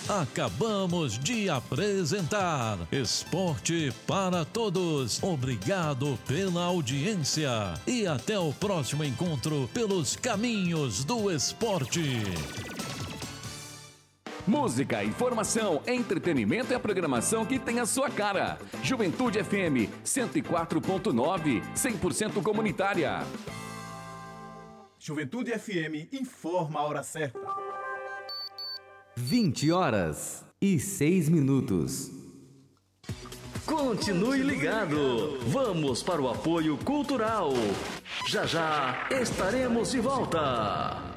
Acabamos de apresentar Esporte para Todos. Obrigado pela audiência e até o próximo encontro pelos caminhos do esporte. Música, informação, entretenimento e a programação que tem a sua cara. Juventude FM 104.9, 100% comunitária. Juventude FM informa a hora certa. 20h06. Continue ligado. Vamos para o apoio cultural. Já já estaremos de volta.